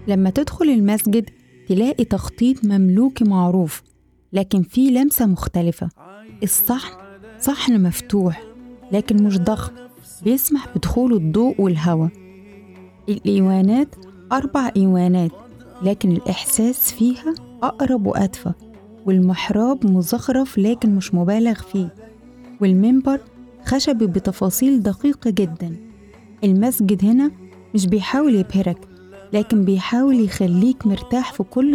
لما تدخل المسجد تلاقي تخطيط مملوكي معروف، لكن فيه لمسة مختلفة. الصحن صحن مفتوح لكن مش ضخم، بيسمح بدخول الضوء والهواء. الإيوانات 4 إيوانات، لكن الإحساس فيها أقرب وأدفى. والمحراب مزخرف لكن مش مبالغ فيه. والمنبر خشبي بتفاصيل دقيقة جدا. المسجد هنا مش بيحاول يبهرك، لكن بيحاول يخليك مرتاح في كل